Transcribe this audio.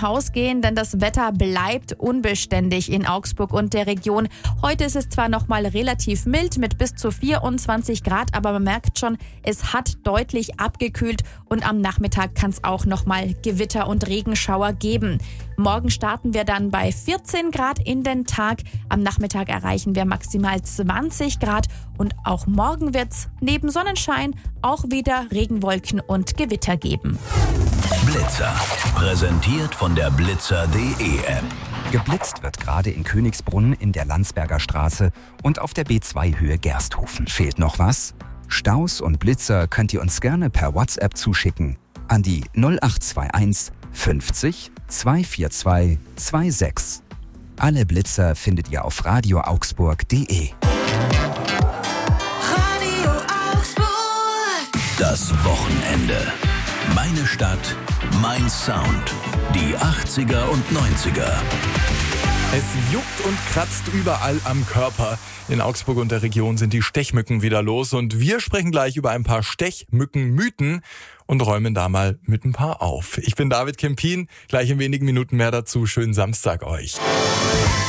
dem Haus gehen, denn das Wetter bleibt unbeständig in Augsburg und der Region. Heute ist es zwar noch mal relativ mild mit bis zu 24 Grad, aber man merkt schon, es hat deutlich abgekühlt und am Nachmittag kann es auch noch mal Gewitter und Regenschauer geben. Morgen starten wir dann bei 14 Grad in den Tag. Am Nachmittag erreichen wir maximal 20 Grad und auch morgen wird es neben Sonnenschein auch wieder Regenwolken und Gewitter geben. Blitzer, präsentiert von der Blitzer.de App. Geblitzt wird gerade in Königsbrunn in der Landsberger Straße und auf der B2 Höhe Gersthofen. Fehlt noch was? Staus und Blitzer könnt ihr uns gerne per WhatsApp zuschicken an die 0821 50 242 26. Alle Blitzer findet ihr auf radioaugsburg.de. Radio Augsburg. Das Wochenende. Meine Stadt, mein Sound. Die 80er und 90er. Es juckt und kratzt überall am Körper. In Augsburg und der Region sind die Stechmücken wieder los und wir sprechen gleich über ein paar Stechmückenmythen und räumen da mal mit ein paar auf. Ich bin David Kempin, gleich in wenigen Minuten mehr dazu. Schönen Samstag euch.